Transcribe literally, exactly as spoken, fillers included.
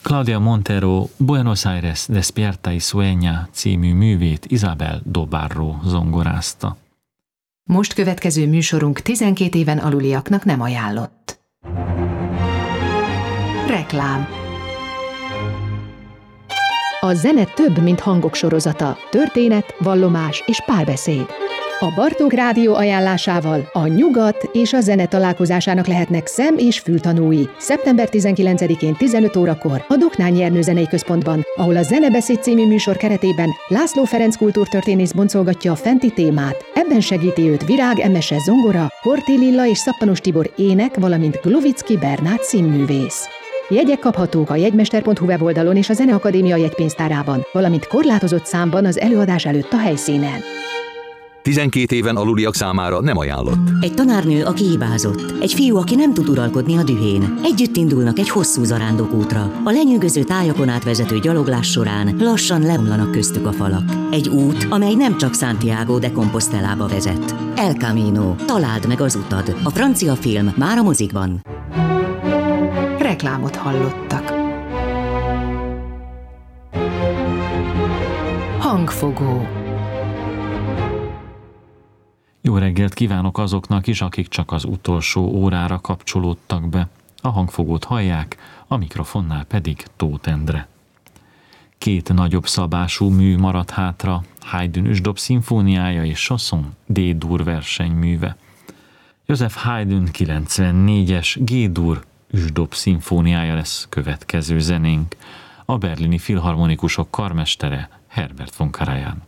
Claudia Montero Buenos Aires Despierta y Sueña című művét Isabel Dobarro zongorázta. Most következő műsorunk tizenkét éven aluliaknak nem ajánlott. Reklám. A zene több, mint hangok sorozata, történet, vallomás és párbeszéd. A Bartók Rádió ajánlásával a nyugat és a zene találkozásának lehetnek szem- és fültanúi. szeptember tizenkilencedikén tizenöt órakor a Doknányi Ernő Zenei Központban, ahol a Zenebeszéd című műsor keretében László Ferenc kultúrtörténész boncolgatja a fenti témát. Ebben segíti őt Virág Emese zongora, Horthy Lilla és Szappanos Tibor ének, valamint Glovicki Bernát színművész. Jegyek kaphatók a jegymester pont hu weboldalon és a Zeneakadémia jegypénztárában, valamint korlátozott számban az előadás előtt a helyszínen. tizenkét éven aluliak számára nem ajánlott. Egy tanárnő, aki hibázott. Egy fiú, aki nem tud uralkodni a dühén. Együtt indulnak egy hosszú zarándokútra. A lenyűgöző tájakon átvezető gyaloglás során lassan leomlanak köztük a falak. Egy út, amely nem csak Santiago de Compostelába vezet. El Camino. Találd meg az utad. A francia film már a mozikban. Reklámot hallottak. Hangfogó. Jó reggelt kívánok azoknak is, akik csak az utolsó órára kapcsolódtak be. A hangfogót hallják, a mikrofonnál pedig Tóth Endre. Két nagyobb szabású mű maradt hátra, Haydn ősdob szimfóniája és Chasson D-dur versenyműve. József Haydn kilencvennégyes G-dur ősdob szimfóniája lesz következő zenénk. A berlini filharmonikusok karmestere Herbert von Karajan.